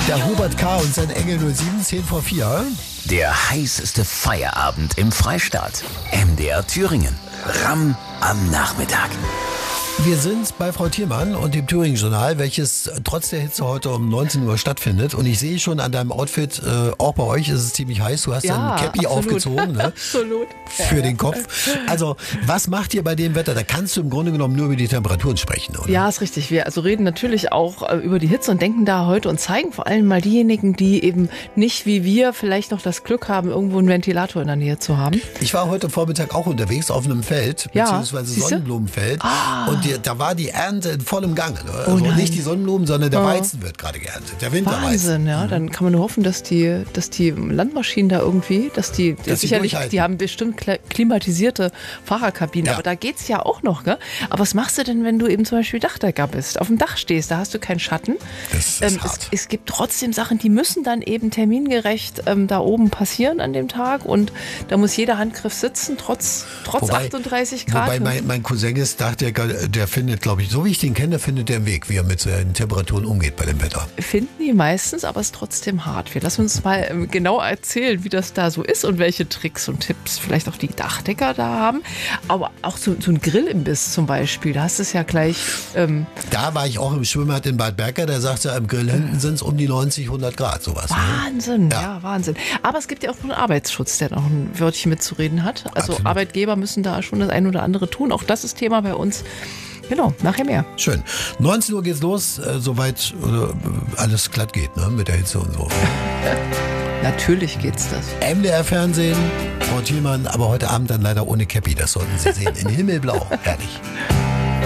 Der Hubert K. und sein Engel 07, 10 vor 4. Der heißeste Feierabend im Freistaat. MDR Thüringen. Ramm am Nachmittag. Wir sind bei Frau Thiermann und dem Thüringen-Journal, welches trotz der Hitze heute um 19 Uhr stattfindet. Und ich sehe schon an deinem Outfit, auch bei euch ist es ziemlich heiß. Du hast ja ein Cappy aufgezogen, ne? Absolut. Für den Kopf. Also, was macht ihr bei dem Wetter? Da kannst du im Grunde genommen nur über die Temperaturen sprechen, oder? Ja, ist richtig. Wir reden natürlich auch über die Hitze und denken da heute und zeigen vor allem mal diejenigen, die eben nicht wie wir vielleicht noch das Glück haben, irgendwo einen Ventilator in der Nähe zu haben. Ich war heute Vormittag auch unterwegs auf einem Feld, beziehungsweise Sonnenblumenfeld. Und da war die Ernte in vollem Gange. Also nicht die Sonnenblumen, sondern der Weizen wird gerade geerntet. Der Winterweizen. Wahnsinn, ja. Dann kann man nur hoffen, dass die Landmaschinen da irgendwie, sicherlich, die haben bestimmt klimatisierte Fahrerkabinen, aber da geht's ja auch noch, gell? Aber was machst du denn, wenn du eben zum Beispiel Dachdecker bist, auf dem Dach stehst, da hast du keinen Schatten. Das ist hart. Es gibt trotzdem Sachen, die müssen dann eben termingerecht da oben passieren an dem Tag und da muss jeder Handgriff sitzen, trotz 38 Grad. Wobei mein Cousin ist Dachdecker, der findet, glaube ich, so wie ich den kenne, findet der einen Weg, wie er mit seinen Temperaturen umgeht bei dem Wetter. Finden die meistens, aber es ist trotzdem hart. Wir lassen uns mal genau erzählen, wie das da so ist und welche Tricks und Tipps vielleicht auch die Dachdecker da haben. Aber auch so ein Grillimbiss zum Beispiel, da hast du es ja gleich. Da war ich auch im Schwimmbad in Bad Berka, der sagte, am Grill hinten sind es um die 90, 100 Grad, sowas. Wahnsinn, ja, Wahnsinn. Aber es gibt ja auch einen Arbeitsschutz, der noch ein Wörtchen mitzureden hat. Also absolut. Arbeitgeber müssen da schon das ein oder andere tun. Auch das ist Thema bei uns. Genau, nachher mehr. Schön. 19 Uhr geht's los, soweit alles glatt geht, ne, mit der Hitze und so. Natürlich geht's das. MDR Fernsehen, Frau Thiermann, aber heute Abend dann leider ohne Cappy, das sollten Sie sehen. In Himmelblau, herrlich.